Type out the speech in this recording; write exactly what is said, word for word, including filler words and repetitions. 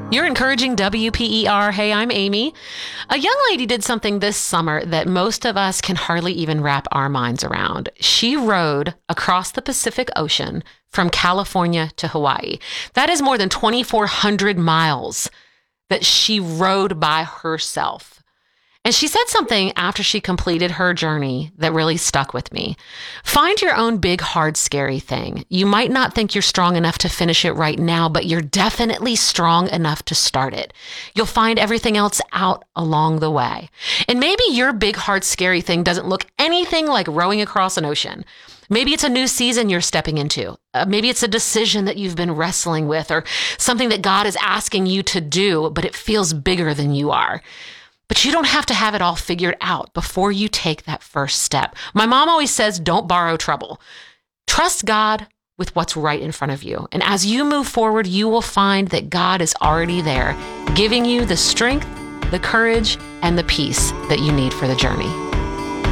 You're encouraging W P E R. Hey, I'm Amy. A young lady did something this summer that most of us can hardly even wrap our minds around. She rode across the Pacific Ocean from California to Hawaii. That is more than twenty-four hundred miles that she rode by herself. And she said something after she completed her journey that really stuck with me. Find your own big, hard, scary thing. You might not think you're strong enough to finish it right now, but you're definitely strong enough to start it. You'll find everything else out along the way. And maybe your big, hard, scary thing doesn't look anything like rowing across an ocean. Maybe it's a new season you're stepping into. Uh, maybe it's a decision that you've been wrestling with, or something that God is asking you to do, but it feels bigger than you are. But you don't have to have it all figured out before you take that first step. My mom always says, don't borrow trouble. Trust God with what's right in front of you. And as you move forward, you will find that God is already there, giving you the strength, the courage, and the peace that you need for the journey.